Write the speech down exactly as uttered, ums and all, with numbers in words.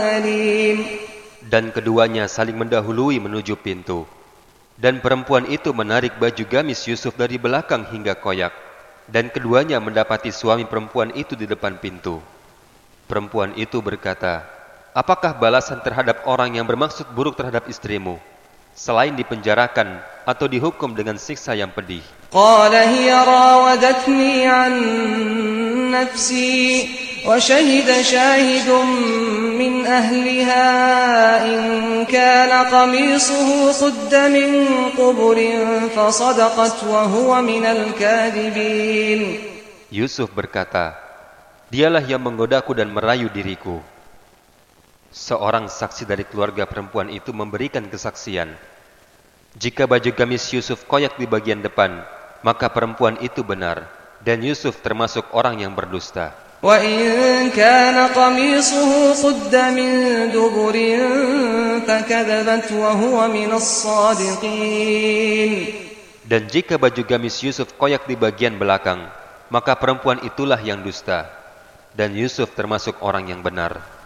أليم. Dan keduanya saling mendahului menuju pintu. Dan perempuan itu menarik baju gamis Yusuf dari belakang hingga koyak. Dan keduanya mendapati suami perempuan itu di depan pintu. Perempuan itu berkata, "Apakah balasan terhadap orang yang bermaksud buruk terhadap istrimu, selain dipenjarakan atau dihukum dengan siksa yang pedih?" قال هي راودتني عن نفسي وشهد شاهد من أهلها إن كان قميصه قد من قبل فصدقت وهو من الكاذبين. Yusuf berkata, "Dialah yang menggodaku dan merayu diriku." Seorang saksi dari keluarga perempuan itu memberikan kesaksian. Jika baju gamis Yusuf koyak di bagian depan, maka perempuan itu benar, dan Yusuf termasuk orang yang berdusta. وَإِنْ كَانَ قَمِيصُهُ قُدَّ مِنْ دُبُرٍ فَكَذَبَتْ وَهُوَ مِنَ الصَّادِقِينَ. Dan jika baju gamis Yusuf koyak di bagian belakang, maka perempuan itulah yang dusta, dan Yusuf termasuk orang yang benar.